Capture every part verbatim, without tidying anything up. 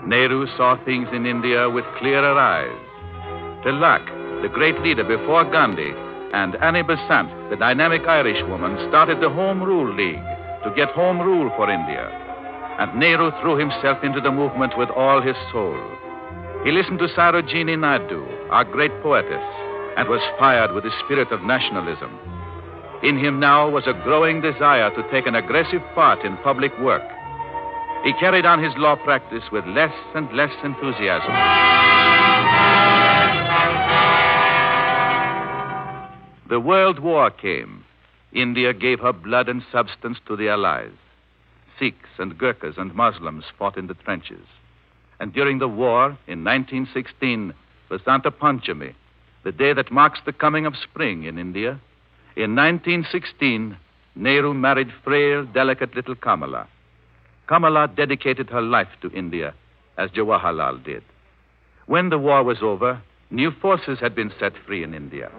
Nehru saw things in India with clearer eyes. Tilak, the great leader before Gandhi, and Annie Besant, the dynamic Irishwoman, started the Home Rule League to get home rule for India. And Nehru threw himself into the movement with all his soul. He listened to Sarojini Naidu, our great poetess, and was fired with the spirit of nationalism. In him now was a growing desire to take an aggressive part in public work. He carried on his law practice with less and less enthusiasm. The World War came. India gave her blood and substance to the Allies. Sikhs and Gurkhas and Muslims fought in the trenches. And during the war, in nineteen sixteen, Vasanta Panchami, the day that marks the coming of spring in India, in nineteen sixteen, Nehru married frail, delicate little Kamala. Kamala dedicated her life to India, as Jawaharlal did. When the war was over, new forces had been set free in India.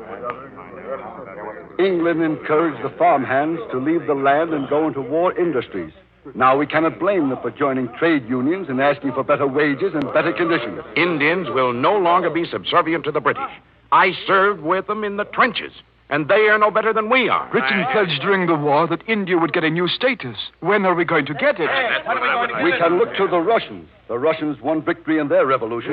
England encouraged the farmhands to leave the land and go into war industries. Now we cannot blame them for joining trade unions and asking for better wages and better conditions. Indians will no longer be subservient to the British. I served with them in the trenches, and they are no better than we are. Britain pledged during the war that India would get a new status. When are we going to get it? We can look to the Russians. The Russians won victory in their revolution.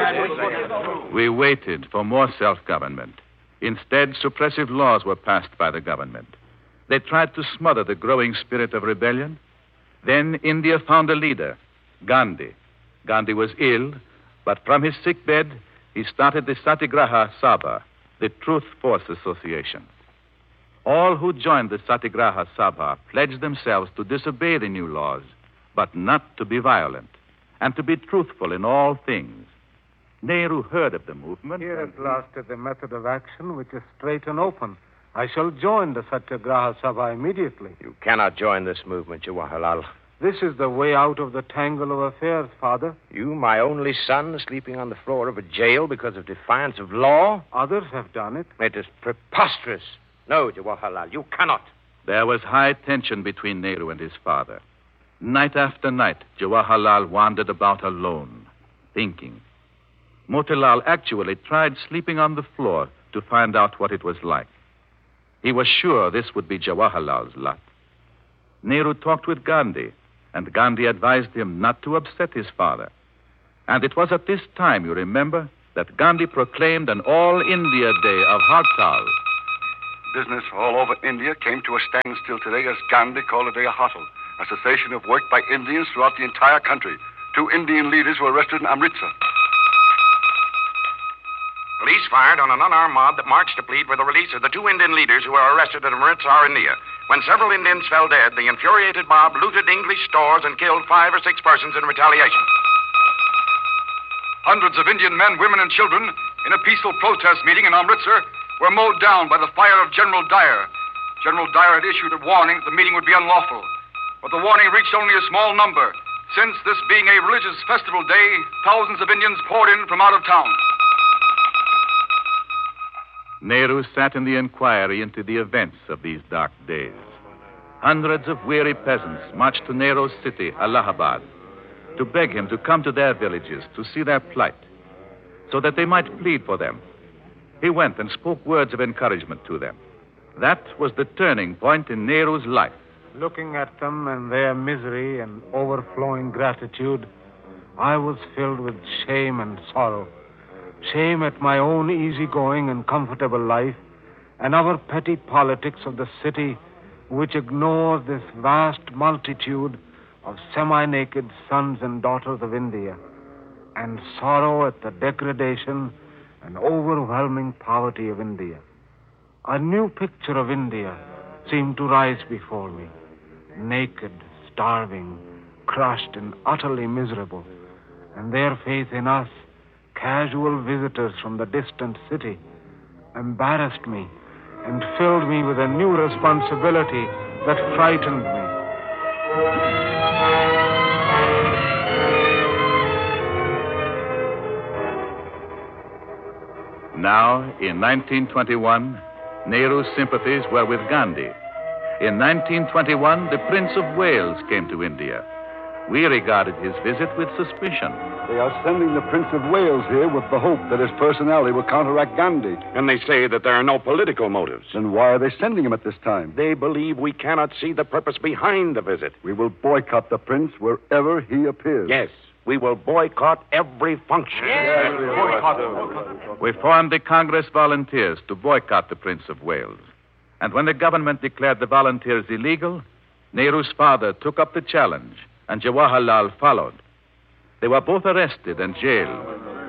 We waited for more self-government. Instead, suppressive laws were passed by the government. They tried to smother the growing spirit of rebellion. Then India found a leader, Gandhi. Gandhi was ill, but from his sickbed, he started the Satyagraha Sabha, the Truth Force Association. All who joined the Satyagraha Sabha pledged themselves to disobey the new laws, but not to be violent, and to be truthful in all things. Nehru heard of the movement. Here at last is a method of action which is straight and open. I shall join the Satyagraha Sabha immediately. You cannot join this movement, Jawaharlal. This is the way out of the tangle of affairs, Father. You, my only son, sleeping on the floor of a jail because of defiance of law? Others have done it. It is preposterous. No, Jawaharlal, you cannot. There was high tension between Nehru and his father. Night after night, Jawaharlal wandered about alone, thinking. Motilal actually tried sleeping on the floor to find out what it was like. He was sure this would be Jawaharlal's lot. Nehru talked with Gandhi, and Gandhi advised him not to upset his father. And it was at this time, you remember, that Gandhi proclaimed an all-India day of Hartal. Business all over India came to a standstill today as Gandhi called a day a Hartal, a cessation of work by Indians throughout the entire country. Two Indian leaders were arrested in Amritsar. Police fired on an unarmed mob that marched to plead for the release of the two Indian leaders who were arrested in Amritsar, India. When several Indians fell dead, the infuriated mob looted English stores and killed five or six persons in retaliation. Hundreds of Indian men, women, and children in a peaceful protest meeting in Amritsar were mowed down by the fire of General Dyer. General Dyer had issued a warning that the meeting would be unlawful. But the warning reached only a small number. Since this being a religious festival day, thousands of Indians poured in from out of town. Nehru sat in the inquiry into the events of these dark days. Hundreds of weary peasants marched to Nehru's city, Allahabad, to beg him to come to their villages to see their plight, so that they might plead for them. He went and spoke words of encouragement to them. That was the turning point in Nehru's life. Looking at them and their misery and overflowing gratitude, I was filled with shame and sorrow. Shame at my own easygoing and comfortable life, and our petty politics of the city, which ignores this vast multitude of semi-naked sons and daughters of India, and sorrow at the degradation and overwhelming poverty of India. A new picture of India seemed to rise before me, naked, starving, crushed, and utterly miserable, and their faith in us, casual visitors from the distant city, embarrassed me and filled me with a new responsibility that frightened me. Now, in nineteen twenty-one, Nehru's sympathies were with Gandhi. In nineteen twenty-one, the Prince of Wales came to India. We regarded his visit with suspicion. They are sending the Prince of Wales here with the hope that his personality will counteract Gandhi. And they say that there are no political motives. Then why are they sending him at this time? They believe we cannot see the purpose behind the visit. We will boycott the prince wherever he appears. Yes, we will boycott every function. Yes, boycott. We formed the Congress Volunteers to boycott the Prince of Wales. And when the government declared the volunteers illegal, Nehru's father took up the challenge, and Jawaharlal followed. They were both arrested and jailed.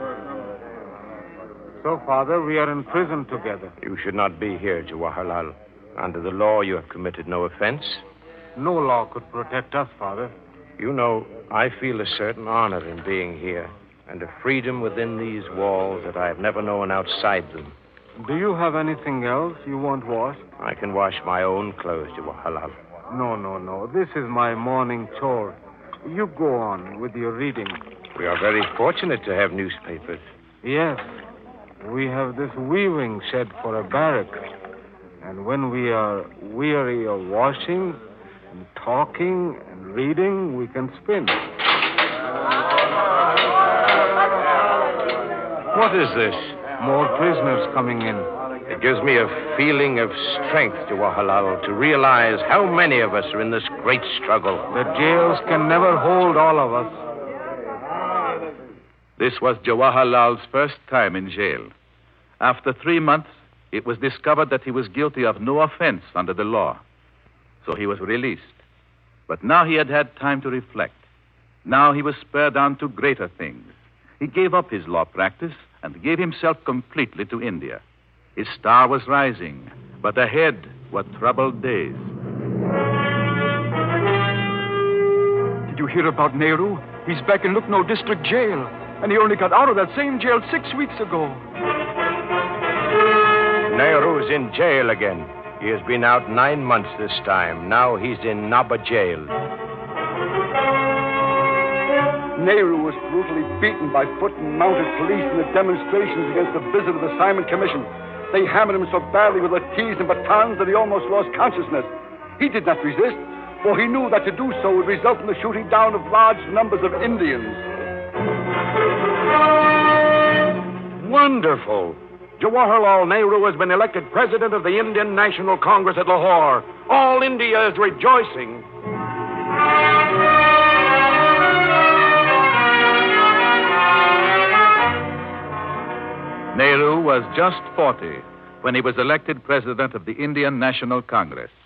So, Father, we are in prison together. You should not be here, Jawaharlal. Under the law, you have committed no offense. No law could protect us, Father. You know, I feel a certain honor in being here, and a freedom within these walls that I have never known outside them. Do you have anything else you want washed? I can wash my own clothes, Jawaharlal. No, no, no. This is my morning chore. You go on with your reading. We are very fortunate to have newspapers. Yes. We have this weaving shed for a barrack. And when we are weary of washing and talking and reading, we can spin. What is this? More prisoners coming in. It gives me a feeling of strength, Jawaharlal, to realize how many of us are in this great struggle. The jails can never hold all of us. This was Jawaharlal's first time in jail. After three months, it was discovered that he was guilty of no offense under the law. So he was released. But now he had had time to reflect. Now he was spurred on to greater things. He gave up his law practice and gave himself completely to India. His star was rising, but ahead were troubled days. Did you hear about Nehru? He's back in Lucknow district jail, and he only got out of that same jail six weeks ago. Nehru's in jail again. He has been out nine months this time. Now he's in Nabha jail. Nehru was brutally beaten by foot and mounted police in the demonstrations against the visit of the Simon Commission. They hammered him so badly with lathis and batons that he almost lost consciousness. He did not resist, for he knew that to do so would result in the shooting down of large numbers of Indians. Wonderful. Jawaharlal Nehru has been elected president of the Indian National Congress at Lahore. All India is rejoicing. Nehru was just forty when he was elected president of the Indian National Congress.